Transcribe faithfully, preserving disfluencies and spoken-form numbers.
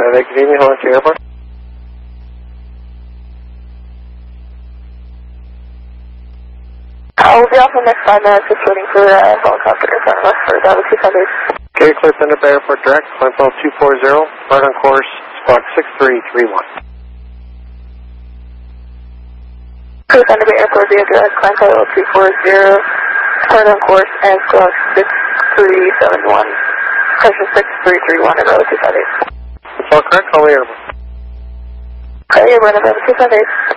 Uh, good evening, hold on to your airport. I will be off in the next five minutes, just waiting for the uh, helicopter in front of us for Dallas two five eight. Okay, clear Thunder Bay Airport direct, climb level two four zero, start on course, squawk six three three one. Clear Thunder Bay Airport via direct, climb level two four zero, start on course, and squawk six three seven one. Pressure six three three one at level two five eight. That's all correct, call the airport. Okay, you're running level two five eight.